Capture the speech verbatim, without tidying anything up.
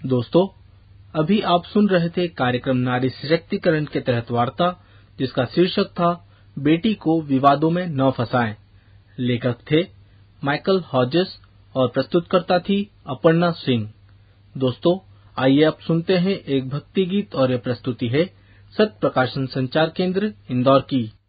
दोस्तों, अभी आप सुन रहे थे कार्यक्रम नारी सशक्तिकरण के तहत वार्ता, जिसका शीर्षक था बेटी को विवादों में न फंसाएं। लेखक थे माइकल हॉजेस और प्रस्तुतकर्ता थी अपर्णा सिंह। दोस्तों, आइए अब सुनते हैं एक भक्ति गीत और यह प्रस्तुति है सत्य प्रकाशन संचार केंद्र इंदौर की।